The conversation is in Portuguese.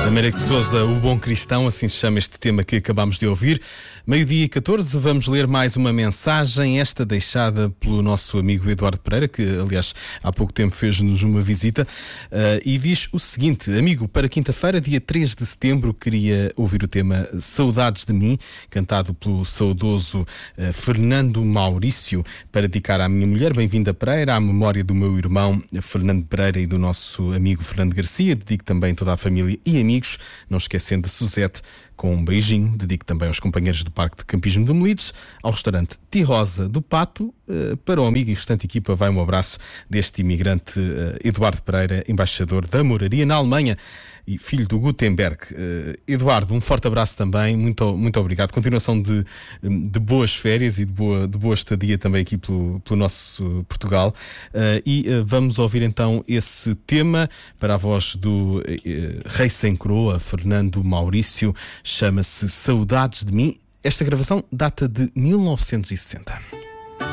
Da Maria de Sousa, o bom cristão, assim se chama este tema que acabámos de ouvir. 12h14, vamos ler mais uma mensagem, esta deixada pelo nosso amigo Eduardo Pereira, que aliás há pouco tempo fez-nos uma visita, e diz o seguinte: amigo, para quinta-feira, dia 3 de setembro, queria ouvir o tema Saudades de Mim, cantado pelo saudoso Fernando Maurício, para dedicar à minha mulher, bem-vinda Pereira, à memória do meu irmão Fernando Pereira e do nosso amigo Fernando Garcia. Dedico também toda a família e amigos, não esquecendo de Suzete, com um beijinho. Dedico também aos companheiros do Parque de Campismo de Melides, ao restaurante Tirosa do Pato. Para o amigo e restante equipa vai um abraço deste imigrante Eduardo Pereira, embaixador da moraria na Alemanha e filho do Gutenberg. Eduardo, um forte abraço também, muito obrigado. Continuação de boas férias e de boa estadia também aqui pelo nosso Portugal. E vamos ouvir então esse tema para a voz do Rei Sem Coroa, Fernando Maurício. Chama-se Saudades de Mim. Esta gravação data de 1960.